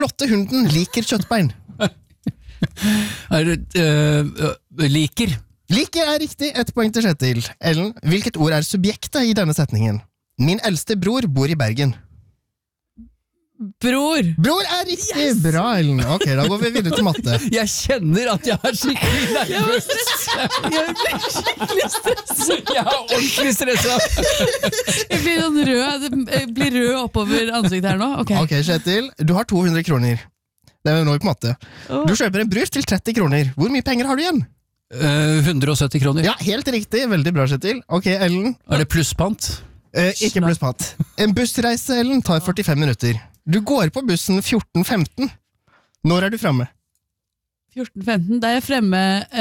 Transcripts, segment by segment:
flotte hunden liker kjøttbein? Liker. Liker riktig, 1 poeng til Kjetil. Ellen, hvilket ord subjektet i denne setningen? Min eldste bror bor i Bergen. Bror. Bror riktig! Yes! Bra, Ellen. Ok, da går vi videre til matte. Jeg kjenner at jeg skikkelig nervøs. Jeg blir skikkelig stresset. Jeg ordentlig stresset. Jeg blir sånn rød. Det blir rød oppover ansiktet her nå. Ok, Kjetil, du har 200 kroner. Det nå vi på matte. Du kjøper en brus til 30 kroner. Hvor mye penger har du igjen? 170 kroner. Ja, helt riktig. Veldig bra, Kjetil. Ok, Ellen. Det plusspant? Ikke plusspant. En bussreise, Ellen, tar 45 minutter. Du går på bussen 14.15. Når du fremme? 14.15, da jeg fremme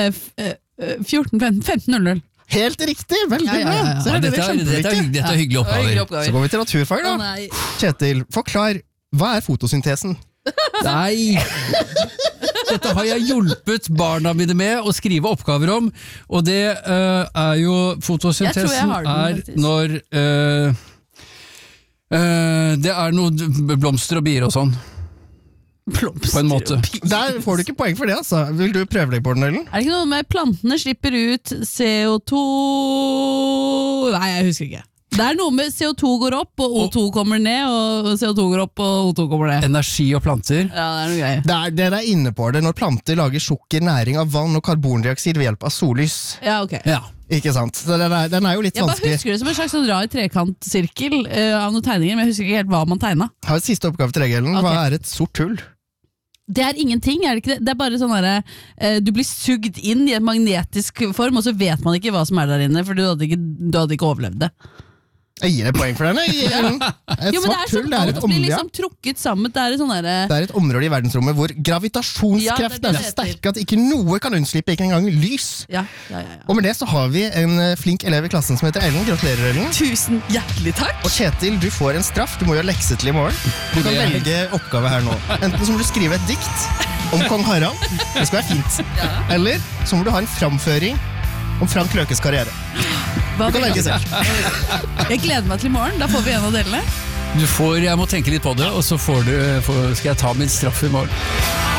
15.00. Helt riktig, veldig bra. Dette hyggelig oppgaver. Så går vi til naturfag da. Kjetil, forklar, hva fotosyntesen? Nei, dette har jeg hjulpet barna mine med å skrive oppgaver om, og det jo fotosyntesen når det noen blomster og bier og sånn. På en måte. Der får du ikke poeng for det, altså. Vil du prøve deg på den, Ellen? Det ikke noe med plantene slipper ut CO2? Nei, jeg husker ikke. Det noe med CO2 går opp, og O2 kommer ned, og CO2 går opp, og O2 kommer ned. Energi og planter. Ja, det noe greier. Dere inne på det når planter lager sukker, næring av vann og karbondioksid ved hjelp av sollys. Ja, ok. Ja. Ikke sant? Så den jo litt vanskelig. Jeg bare husker det som en slags sånn rar trekantsirkel av noen tegninger, men jeg husker ikke helt hva man tegnet. Jeg har et siste oppgave til deg, Ellen. Hva et sort hull? Det ingenting, det ikke det? Det bare sånn der, du blir sugd inn i en magnetisk form, og så vet man ikke hva som der inne, for du hadde ikke overlevd det. Jeg gir deg poeng for denne. Et svart hull, det et område. Blir liksom trukket sammen. Det sånn det et område i verdensrommet hvor gravitasjonskreften sterk at ikke noe kan unnslippe, ikke engang lys. Ja. Og med det så har vi en flink elev i klassen som heter Ellen. Gratulerer, Ellen. Tusen hjertelig takk. Og Kjetil, du får en straff. Du må gjøre lekse til i morgen. Du kan velge oppgave her nå. Enten så må du skrive et dikt om Kong Harald. Det skal være fint. Eller så må du ha en framføring om Frank Løkes karriere. Du kan velge selv. Jeg gleder meg til i morgen, da får vi en av delene. Jeg må tenke litt på det, og så skal jeg ta min straff i morgen.